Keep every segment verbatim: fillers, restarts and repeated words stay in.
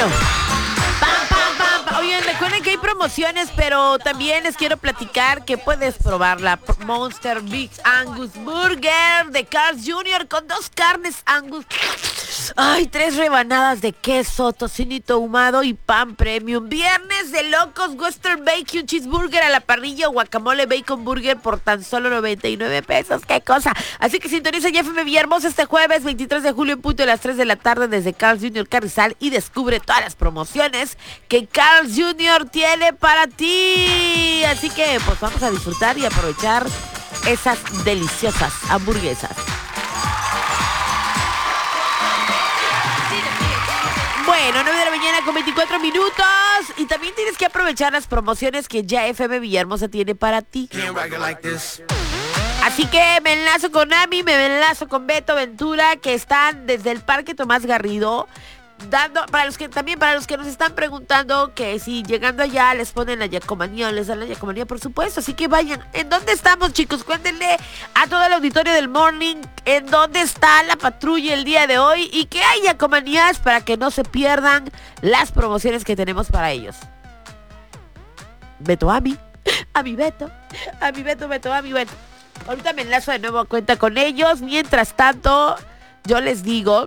bueno. Pam, pam, pam, pam. Oigan, recuerden que hay promociones, pero también les quiero platicar que puedes probar la Monster Big Angus Burger de Carl's junior con dos carnes Angus. Ay, tres rebanadas de queso, tocinito ahumado y pan premium. Viernes de locos, Western Bacon Cheeseburger a la parrilla, guacamole Bacon Burger por tan solo noventa y nueve pesos. ¡Qué cosa! Así que sintoniza F M Villahermosa este jueves veintitrés de julio en punto de las tres de la tarde desde Carl's junior Carrizal y descubre todas las promociones que Carl's junior tiene para ti. Así que pues vamos a disfrutar y aprovechar esas deliciosas hamburguesas. Bueno, nueve de la mañana con veinticuatro minutos. Y también tienes que aprovechar las promociones que ya F M Villahermosa tiene para ti. Así que me enlazo con Ami, me enlazo con Beto Ventura, que están desde el Parque Tomás Garrido, dando, para los que también para los que nos están preguntando que si llegando allá les ponen la yacomanía o les dan la yacomanía, por supuesto. Así que vayan. ¿En dónde estamos, chicos? Cuéntenle a todo el auditorio del Morning en dónde está la patrulla el día de hoy y que hay yacomanías para que no se pierdan las promociones que tenemos para ellos. Beto, Ami, a mi Beto, a mi Beto, Beto, a mi Beto. Ahorita me enlazo de nuevo a cuenta con ellos. Mientras tanto, yo les digo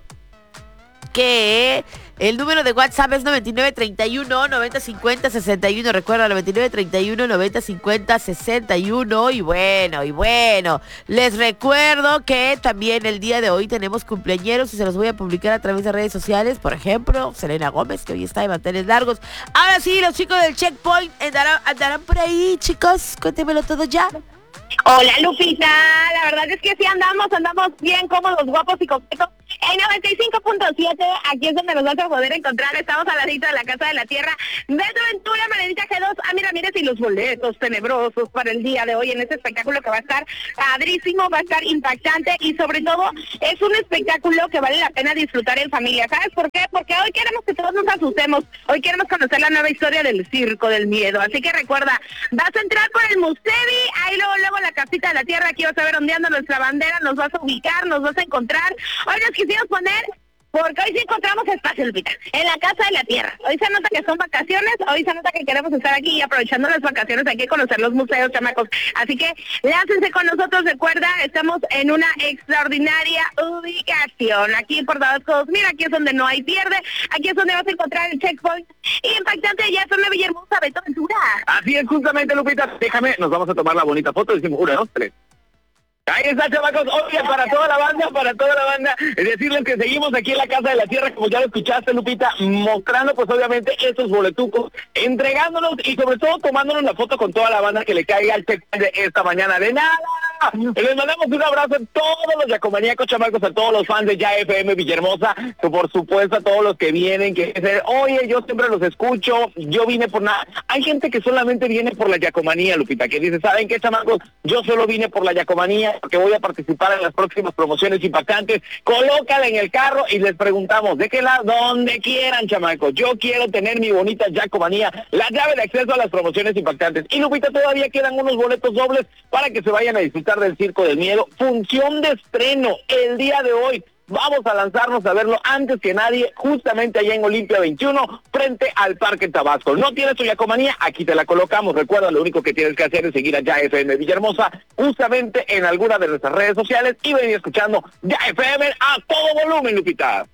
que el número de WhatsApp es noventa y nueve treinta y uno noventa cincuenta sesenta y uno. Recuerda, noventa y nueve treinta y uno noventa cincuenta sesenta y uno. Y bueno, y bueno, les recuerdo que también el día de hoy tenemos cumpleañeros y se los voy a publicar a través de redes sociales. Por ejemplo, Selena Gómez, que hoy está de manteles largos. Ahora sí, los chicos del Checkpoint andarán, andarán por ahí, chicos. Cuéntemelo todo ya. Hola, Lupita, la verdad es que sí andamos, andamos bien cómodos, guapos y coquetos. En noventa y cinco punto siete, aquí es donde nos vas a poder encontrar. Estamos al ladito de la Casa de la Tierra. Beto Ventura, Marenita G dos, Ami Ramírez y los boletos tenebrosos para el día de hoy en este espectáculo que va a estar padrísimo, va a estar impactante y sobre todo es un espectáculo que vale la pena disfrutar en familia. ¿Sabes por qué? Porque hoy queremos que todos nos asustemos. Hoy queremos conocer la nueva historia del circo del miedo. Así que recuerda, vas a entrar por el Musevi, ahí luego, luego la Casita de la Tierra, aquí vas a ver ondeando nuestra bandera, nos vas a ubicar, nos vas a encontrar. Hoy nos quisimos poner, porque hoy sí encontramos espacio, Lupita, en la Casa de la Tierra. Hoy se nota que son vacaciones, hoy se nota que queremos estar aquí y aprovechando las vacaciones hay que conocer los museos, chamacos. Así que láncense con nosotros, recuerda, estamos en una extraordinaria ubicación. Aquí por Tabasco, mira, aquí es donde no hay pierde, aquí es donde vas a encontrar el Checkpoint impactante. Ya son una Villahermosa, Beto Ventura. Así es, justamente, Lupita, déjame, nos vamos a tomar la bonita foto, decimos una, dos, tres. Ahí está, chamacos. Oye, para toda la banda, para toda la banda, decirles que seguimos aquí en la Casa de la Tierra, como ya lo escuchaste, Lupita, mostrando pues obviamente estos boletucos, entregándonos y sobre todo tomándonos la foto con toda la banda que le caiga al check de esta mañana. De nada, les mandamos un abrazo a todos los yacomaníacos, chamacos, a todos los fans de Ya F M Villahermosa, que por supuesto a todos los que vienen, que dicen, oye, yo siempre los escucho, yo vine por nada. Hay gente que solamente viene por la yacomanía, Lupita, que dice, ¿saben qué, chamacos? Yo solo vine por la yacomanía, porque voy a participar en las próximas promociones impactantes. Colócala en el carro y les preguntamos, ¿de qué lado? Donde quieran, chamacos. Yo quiero tener mi bonita yacomanía, la llave de acceso a las promociones impactantes. Y Lupita, todavía quedan unos boletos dobles para que se vayan a disfrutar del Circo del Miedo. Función de estreno el día de hoy. Vamos a lanzarnos a verlo antes que nadie, justamente allá en Olimpia veintiuno, frente al Parque Tabasco. ¿No tienes tu yacomanía? Aquí te la colocamos. Recuerda, lo único que tienes que hacer es seguir a Ya F M Villahermosa, justamente en alguna de nuestras redes sociales, y venir escuchando Ya F M a todo volumen, Lupita.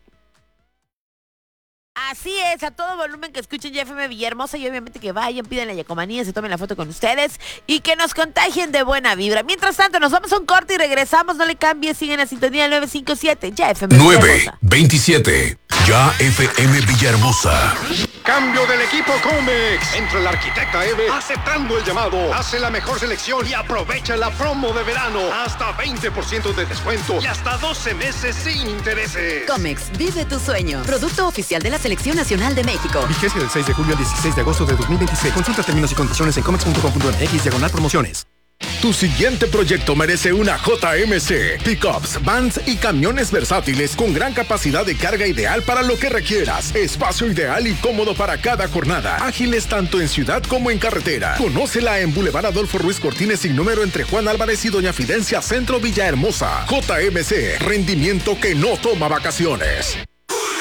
Así es, a todo volumen que escuchen Ya F M Villahermosa y obviamente que vayan, pidan la yacomanía, se tomen la foto con ustedes y que nos contagien de buena vibra. Mientras tanto, nos vamos a un corte y regresamos. No le cambies, siguen la sintonía del nueve cinco siete, Ya F M nueve veintisiete, Ya F M Villahermosa. Cambio del equipo Comex. Entra el arquitecta Eve aceptando el llamado. Hace la mejor selección y aprovecha la promo de verano. Hasta veinte por ciento de descuento y hasta doce meses sin intereses. Comex, vive tu sueño. Producto oficial de la Selección Nacional de México. Vigencia del seis de julio al dieciséis de agosto de dos mil veintiséis. Consulta términos y condiciones en comex punto com punto m x diagonal promociones. Tu siguiente proyecto merece una J M C. Pickups, vans y camiones versátiles con gran capacidad de carga ideal para lo que requieras. Espacio ideal y cómodo para cada jornada. Ágiles tanto en ciudad como en carretera. Conócela en Boulevard Adolfo Ruiz Cortines sin número entre Juan Álvarez y Doña Fidencia, Centro Villahermosa. J M C, rendimiento que no toma vacaciones.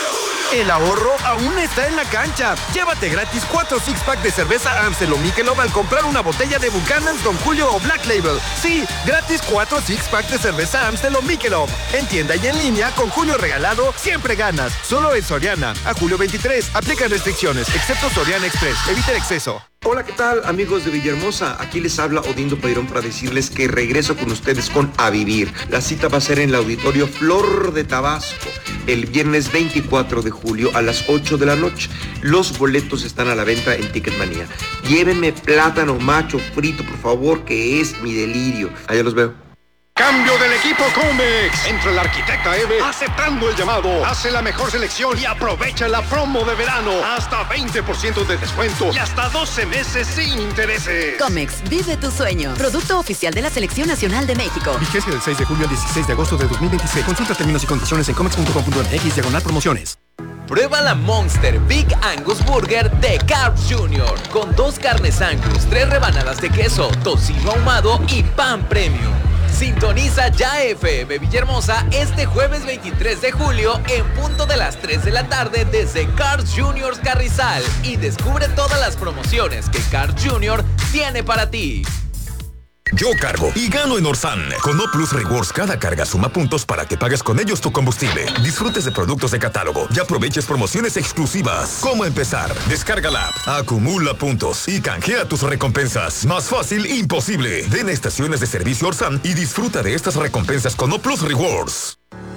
El ahorro aún está en la cancha. Llévate gratis cuatro six-pack de cerveza Amstel o Michelob al comprar una botella de Buchanan's, Don Julio o Black Label. Sí, gratis cuatro six-pack de cerveza Amstel o Michelob. En tienda y en línea, con Julio regalado, siempre ganas. Solo en Soriana. A julio veintitrés. Aplican restricciones, excepto Soriana Express. Evita el exceso. Hola, ¿qué tal, amigos de Villahermosa? Aquí les habla Odindo Peirón para decirles que regreso con ustedes con A Vivir. La cita va a ser en el Auditorio Flor de Tabasco el viernes veinticuatro de julio a las ocho de la noche. Los boletos están a la venta en Ticketmanía. Llévenme plátano macho frito, por favor, que es mi delirio. Allá los veo. Cambio del equipo Comex. Entra el arquitecta Eve aceptando el llamado. Hace la mejor selección y aprovecha la promo de verano. Hasta veinte por ciento de descuento y hasta doce meses sin intereses. Comex, vive tu sueño. Producto oficial de la Selección Nacional de México. Vigencia del seis de julio al dieciséis de agosto de dos mil veintiséis. Consulta términos y condiciones en comex punto com punto m x diagonal promociones. Prueba la Monster Big Angus Burger de Carl's junior Con dos carnes Angus, tres rebanadas de queso, tocino ahumado y pan premium. Sintoniza Ya F M Villahermosa este jueves veintitrés de julio en punto de las tres de la tarde desde Carl's junior Carrizal y descubre todas las promociones que Carl's junior tiene para ti. Yo cargo y gano en Orsan. Con O Plus Rewards, cada carga suma puntos para que pagues con ellos tu combustible. Disfrutes de productos de catálogo y aproveches promociones exclusivas. ¿Cómo empezar? Descarga la app, acumula puntos y canjea tus recompensas. Más fácil, imposible. Ven a estaciones de servicio Orsan y disfruta de estas recompensas con O Plus Rewards.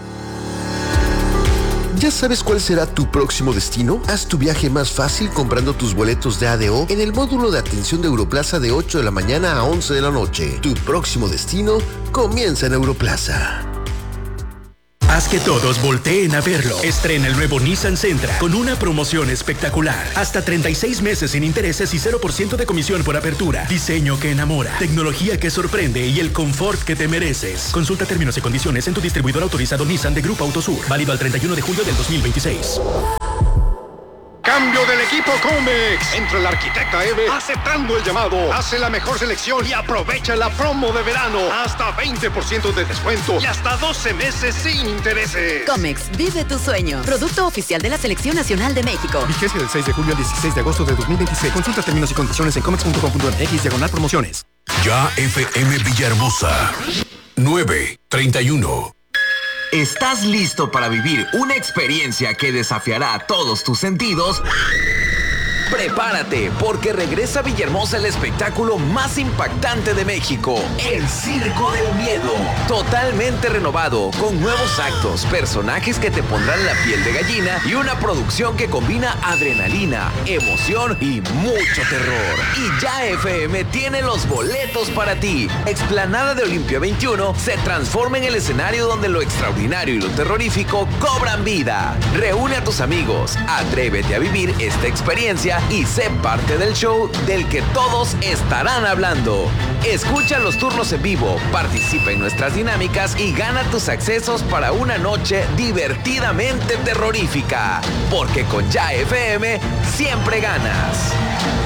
¿Ya sabes cuál será tu próximo destino? Haz tu viaje más fácil comprando tus boletos de A D O en el módulo de atención de Europlaza de ocho de la mañana a once de la noche. Tu próximo destino comienza en Europlaza. Haz que todos volteen a verlo. Estrena el nuevo Nissan Sentra con una promoción espectacular. Hasta treinta y seis meses sin intereses y cero por ciento de comisión por apertura. Diseño que enamora, tecnología que sorprende y el confort que te mereces. Consulta términos y condiciones en tu distribuidor autorizado Nissan de Grupo Autosur. Válido al treinta y uno de julio del dos mil veintiséis. Cambio del equipo Comex. Entra el arquitecta Eve aceptando el llamado. Hace la mejor selección y aprovecha la promo de verano. Hasta veinte por ciento de descuento y hasta doce meses sin intereses. Comex, vive tu sueño. Producto oficial de la Selección Nacional de México. Vigencia del seis de julio al dieciséis de agosto de dos mil veintiséis. Consulta términos y condiciones en comex punto com punto m x diagonal promociones. Ya F M Villahermosa nueve treinta y uno. ¿Estás listo para vivir una experiencia que desafiará a todos tus sentidos? Prepárate, porque regresa a Villahermosa el espectáculo más impactante de México, el Circo del Miedo. Totalmente renovado, con nuevos actos, personajes que te pondrán la piel de gallina y una producción que combina adrenalina, emoción y mucho terror. Y Ya F M tiene los boletos para ti. Explanada de Olimpia veintiuno se transforma en el escenario donde lo extraordinario y lo terrorífico cobran vida. Reúne a tus amigos, atrévete a vivir esta experiencia y sé parte del show del que todos estarán hablando. Escucha los turnos en vivo, participa en nuestras dinámicas y gana tus accesos para una noche divertidamente terrorífica. Porque con Ya F M siempre ganas.